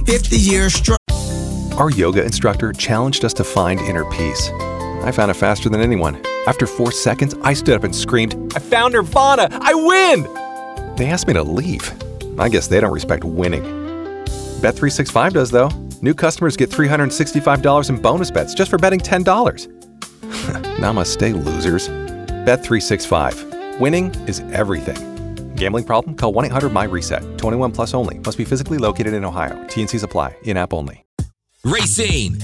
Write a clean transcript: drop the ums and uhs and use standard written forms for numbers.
50 years strong. Our yoga instructor challenged us to find inner peace. I found it faster than anyone. After 4 seconds, I stood up and screamed, "I found Nirvana! I win!" They asked me to leave. I guess they don't respect winning. Bet365 does, though. New customers get $365 in bonus bets just for betting $10. Namaste, losers. Bet365. Winning is everything. Gambling problem? Call 1-800-MY-RESET. 21 plus only. Must be physically located in Ohio. T&Cs apply. In-app only. Racing,